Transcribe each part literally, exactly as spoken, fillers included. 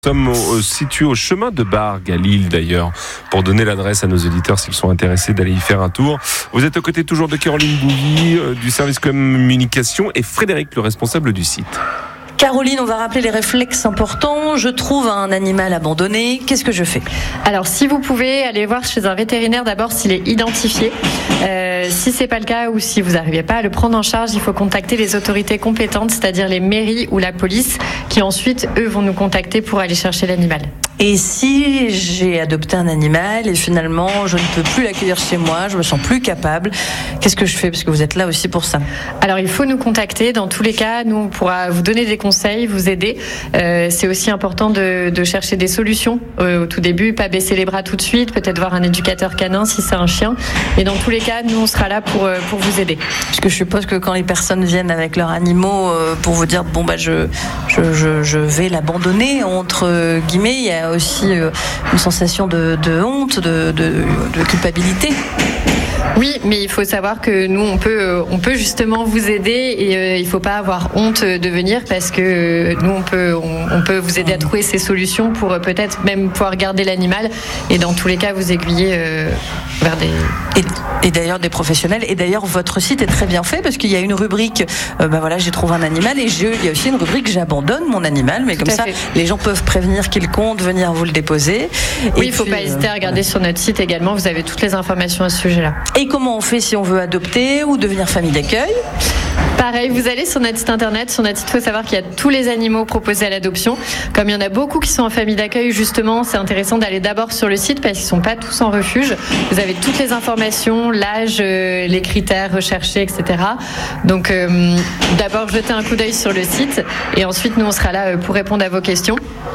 Nous sommes au, situés au chemin de Bargues, à Lille d'ailleurs, pour donner l'adresse à nos auditeurs s'ils sont intéressés d'aller y faire un tour. Vous êtes aux côtés toujours de Caroline Bouilly, euh, du service communication, et Frédéric, le responsable du site. Caroline, on va rappeler les réflexes importants. Je trouve un animal abandonné. Qu'est-ce que je fais ? Alors, si vous pouvez aller voir chez un vétérinaire d'abord s'il est identifié. Euh, si c'est pas le cas ou si vous n'arrivez pas à le prendre en charge, il faut contacter les autorités compétentes, c'est-à-dire les mairies ou la police, qui ensuite, eux, vont nous contacter pour aller chercher l'animal. Et si j'ai adopté un animal et finalement je ne peux plus l'accueillir chez moi, je me sens plus capable, qu'est-ce que je fais ? Parce que vous êtes là aussi pour ça. Alors il faut nous contacter. Dans tous les cas, nous on pourra vous donner des conseils, vous aider. Euh, c'est aussi important de, de chercher des solutions euh, au tout début, pas baisser les bras tout de suite, peut-être voir un éducateur canin si c'est un chien. Et dans tous les cas, nous on sera là pour euh, pour vous aider. Parce que je suppose que quand les personnes viennent avec leurs animaux euh, pour vous dire bon bah je je je, je vais l'abandonner entre guillemets, il y a aussi euh, une sensation de, de honte, de, de, de culpabilité. Oui, mais il faut savoir que nous, on peut, on peut justement vous aider et euh, il ne faut pas avoir honte de venir parce que euh, nous, on peut, on, on peut vous aider à trouver ces solutions pour euh, peut-être même pouvoir garder l'animal et dans tous les cas vous aiguiller euh, vers des... Et, et d'ailleurs des professionnels. Et d'ailleurs, votre site est très bien fait parce qu'il y a une rubrique, euh, ben voilà, j'ai trouvé un animal et je, il y a aussi une rubrique, j'abandonne mon animal, mais Tout comme ça, fait. Les gens peuvent prévenir qu'ils comptent venir vous le déposer. Oui, il ne faut pas hésiter à regarder euh, sur notre site également, vous avez toutes les informations à ce sujet-là. Et comment on fait si on veut adopter ou devenir famille d'accueil ? Pareil, vous allez sur notre site internet. Sur notre site, il faut savoir qu'il y a tous les animaux proposés à l'adoption. Comme il y en a beaucoup qui sont en famille d'accueil, justement, c'est intéressant d'aller d'abord sur le site parce qu'ils ne sont pas tous en refuge. Vous avez toutes les informations, l'âge, euh, les critères recherchés, et cetera. Donc, euh, d'abord, jetez un coup d'œil sur le site et ensuite, nous, on sera là pour répondre à vos questions.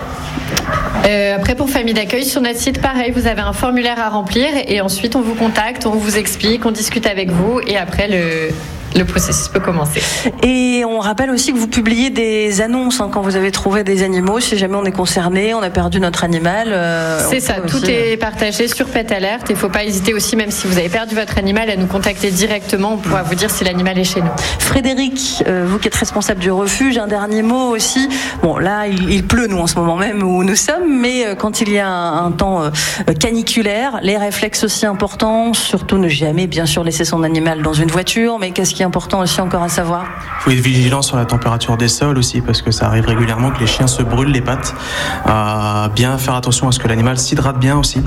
Euh, après, pour famille d'accueil, sur notre site, pareil, vous avez un formulaire à remplir et ensuite, on vous contacte, on vous explique, on discute avec vous et après, le... le processus peut commencer. Et on rappelle aussi que vous publiez des annonces hein, quand vous avez trouvé des animaux, si jamais on est concerné, on a perdu notre animal. Euh, c'est ça, tout aussi... est partagé sur Pet Alert. Il ne faut pas hésiter aussi, même si vous avez perdu votre animal, à nous contacter directement. On pourra vous dire si l'animal est chez nous. Frédéric, euh, vous qui êtes responsable du refuge, un dernier mot aussi. Bon, là, il, il pleut, nous, en ce moment même où nous sommes, mais euh, quand il y a un, un temps euh, caniculaire, les réflexes aussi importants, surtout ne jamais, bien sûr, laisser son animal dans une voiture, mais qu'est-ce qui est important aussi encore à savoir ? Il faut être vigilant sur la température des sols aussi parce que ça arrive régulièrement que les chiens se brûlent les pattes. Euh, bien faire attention à ce que l'animal s'hydrate bien aussi.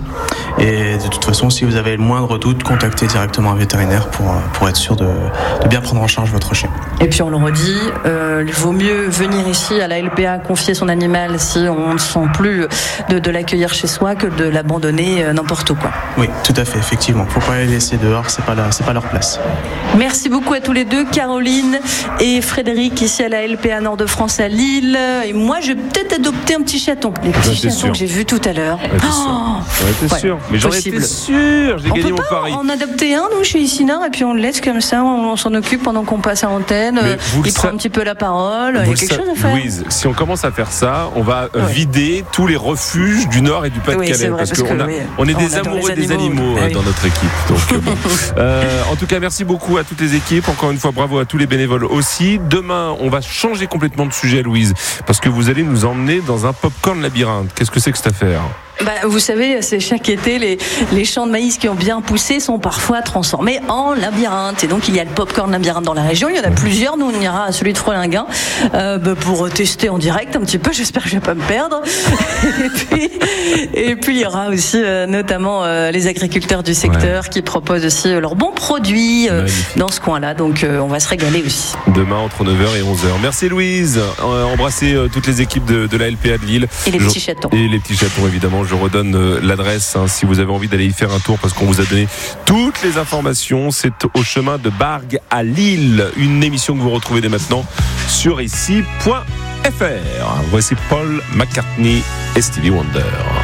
Et de toute façon, si vous avez le moindre doute, contactez directement un vétérinaire pour, pour être sûr de, de bien prendre en charge votre chien. Et puis on le redit, euh, il vaut mieux venir ici à la L P A confier son animal si on ne sent plus de, de l'accueillir chez soi que de l'abandonner euh, n'importe où, quoi. Oui, tout à fait, effectivement. Il ne faut pas les laisser dehors, c'est pas la, c'est pas leur place. Merci beaucoup à tous les deux, Caroline et Frédéric, ici à la L P A Nord-de-France à Lille. Et moi, je vais peut-être adopter un petit chaton. Les petits chatons sûr. que j'ai vus tout à l'heure. Ouais, t'es sûr. Oh, ouais, t'es ouais, sûr. Mais j'en étais sûr. J'ai on gagné peut mon pas pari. En adopter un, nous, chez Issinard, et puis on le laisse comme ça, on, on s'en occupe pendant qu'on passe à l'antenne. Il prend sa... un petit peu la parole. Il y a quelque sa... chose à faire. Louise, si on commence à faire ça, on va ouais. vider tous les refuges du Nord et du Pas-de-Calais. Oui, parce, parce qu'on que, a, oui. on est on des amoureux des animaux ah, oui. dans notre équipe. Donc, bon. euh, en tout cas, merci beaucoup à toutes les équipes. Encore une fois, bravo à tous les bénévoles aussi. Demain, on va changer complètement de sujet, Louise, parce que vous allez nous emmener dans un popcorn labyrinthe. Qu'est-ce que c'est que cette affaire ? Bah, vous savez, c'est chaque été, les, les champs de maïs qui ont bien poussé sont parfois transformés en labyrinthe. Et donc, il y a le popcorn labyrinthe dans la région. Il y en a plusieurs. Nous, on ira à celui de Frolinguin euh, bah, pour tester en direct un petit peu. J'espère que je ne vais pas me perdre. et, puis, et puis, il y aura aussi euh, notamment euh, les agriculteurs du secteur ouais. qui proposent aussi euh, leurs bons produits euh, dans ce coin-là. Donc, euh, on va se régaler aussi. Demain, entre neuf heures et onze heures. Merci, Louise. Euh, embrassez euh, toutes les équipes de, de la L P A de Lille. Et les petits chatons. Et les petits chatons, évidemment. Je redonne euh, l'adresse hein, si vous avez envie d'aller y faire un tour parce qu'on vous a donné toutes les informations. C'est au chemin de Bargues à Lille. Une émission que vous retrouvez dès maintenant sur ici point f r. Voici Paul McCartney et Stevie Wonder.